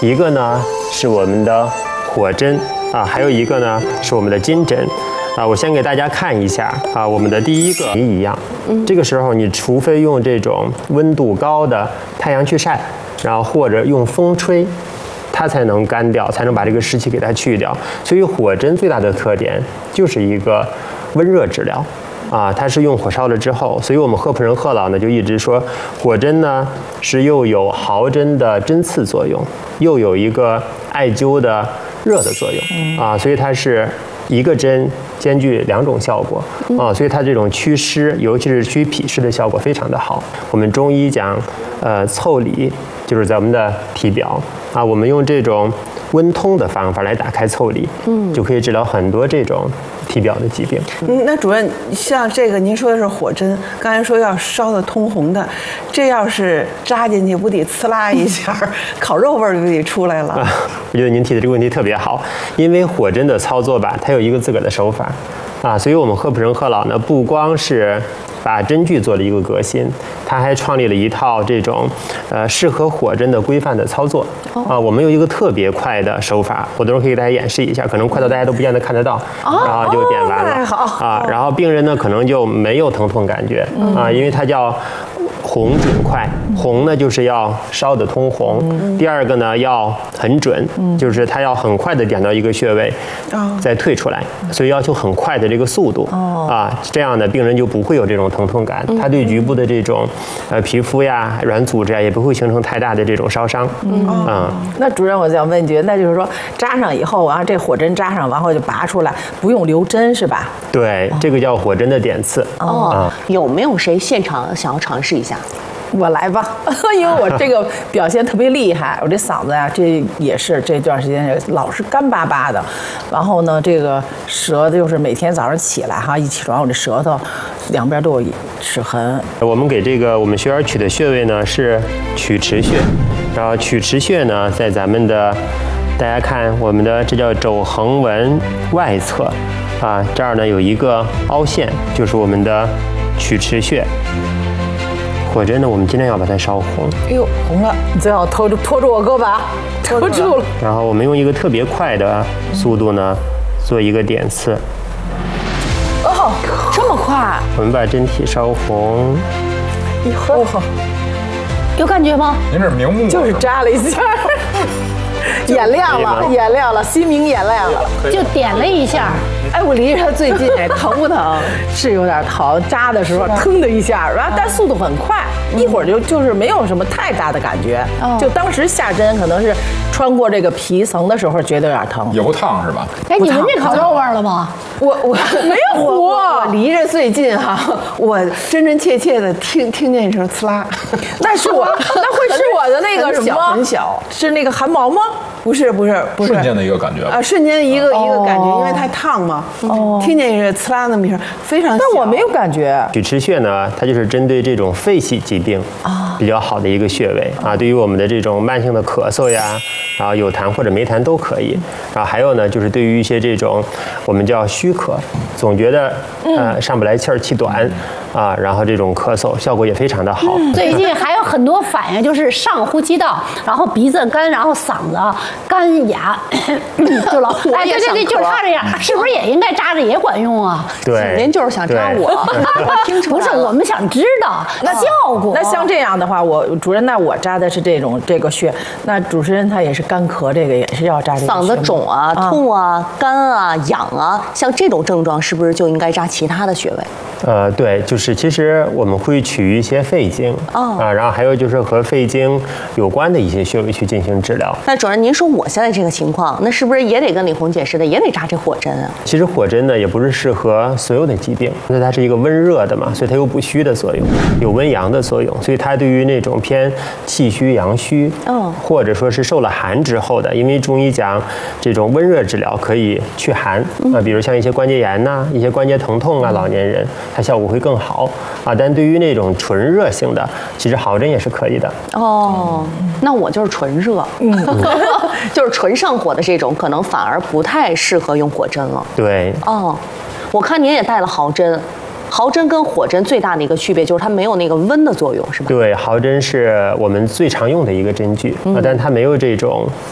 一个呢是我们的火针啊，还有一个呢是我们的金针。我先给大家看一下我们的第一个一样，这个时候你除非用这种温度高的太阳去晒，然后或者用风吹，它才能干掉，才能把这个湿气给它去掉。所以火针最大的特点就是一个温热治疗。它是用火烧了之后，所以我们贺普人贺老呢就一直说，火针呢是又有毫针的针刺作用，又有一个艾灸的热的作用所以它是一个针兼具2种效果所以它这种祛湿，尤其是祛脾湿的效果非常的好。我们中医讲，腠理就是咱们的体表我们用这种温通的方法来打开腠理，就可以治疗很多这种体表的疾病。 那主任，像这个您说的是火针，刚才说要烧的通红的，这要是扎进去，不得呲啦一下，烤肉味儿就得出来了。 我觉得您提的这个问题特别好，因为火针的操作吧，它有一个自个儿的手法所以我们贺普人贺老呢，不光是把针具做了一个革新，他还创立了一套这种适合火针的规范的操作我们有一个特别快的手法，我等会儿可以给大家演示一下，可能快到大家都不见得看得到然后就点完了好然后病人呢可能就没有疼痛感觉因为它叫红准快，红呢就是要烧得通红，第二个呢要很准，就是它要很快的点到一个穴位再退出来，所以要求很快的这个速度这样呢病人就不会有这种疼痛感，它对局部的这种皮肤呀、软组织也不会形成太大的这种烧伤那主任，我想问一句，那就是说扎上以后这火针扎上完后就拔出来，不用留针是吧？ 对，这个叫火针的点刺有没有谁现场想要尝试一下？ 我来吧，因为我这个表现特别厉害，我这嗓子这也是这段时间老是干巴巴的，然后呢，这个舌就是每天早上起来一起床我这舌头两边都有齿痕。 我们给这个我们学员取的穴位呢是曲池穴，然后曲池穴呢在咱们的大家看我们的这叫肘横纹外侧这儿呢有一个凹陷，就是我们的曲池穴。火针呢，我们尽量要把它烧红。 哎呦，红了！你最好拖住我胳膊，拖住了。 然后我们用一个特别快的速度呢，做一个点刺。 这么快！ 我们把针体烧红。 有感觉吗？ 您这明目就是扎了一下，眼亮了，心明眼亮了， 就点了一下。 我离着他最近，疼不疼？是有点疼，扎的时候腾的一下，然后但速度很快，一会儿就是没有什么太大的感觉，就当时下针可能是穿过这个皮层的时候觉得有点疼， 也不烫是吧？ 你闻这烤肉味了吗？ 我没有我离着最近我真切的听见一声呲啦， 那会是我的那个什么很小， 是那个汗毛吗？ 不是， 瞬间的一个感觉瞬间一个感觉，因为它烫嘛，听见是呲啦那么一声，非常小。 但我没有感觉。 曲池穴呢，它就是针对这种肺系疾病比较好的一个穴位对于我们的这种慢性的咳嗽呀，然后有痰或者没痰都可以。然后还有呢，就是对于一些这种我们叫虚咳，总觉得上不来气儿、气短然后这种咳嗽效果也非常的好。 最近还有很多反应，就是上呼吸道，然后鼻子干，然后嗓子干哑，就老对，就是他这样，是不是也应该扎着也管用啊？ 对， 您就是想扎我，听出来了。 不是，我们想知道那效果。 那像这样的话，主任，那我扎的是这个穴，那主持人他也是干咳，这个也是要扎这个穴。 嗓子肿痛干痒像这种症状是不是就应该扎其他的穴位？ 对，就是其实我们会取一些肺经然后还有就是和肺经有关的一些穴位去进行治疗。 那主任，您说我现在这个情况，那是不是也得跟李红姐似的，也得扎这火针啊？ 其实火针呢也不是适合所有的疾病，因为它是一个温热的嘛，所以它有补虚的作用，有温阳的作用，所以它对于那种偏气虚阳虚或者说是受了寒之后的，因为中医讲这种温热治疗可以祛寒比如像一些关节炎一些关节疼痛老年人它效果会更好但对于那种纯热性的，其实毫针也是可以的。 那我就是纯热，就是纯上火的这种，可能反而不太适合用火针了。 对。 我看您也带了毫针。毫针跟火针最大的一个区别就是它没有那个温的作用，是吧？ 对，毫针是我们最常用的一个针具但它没有这种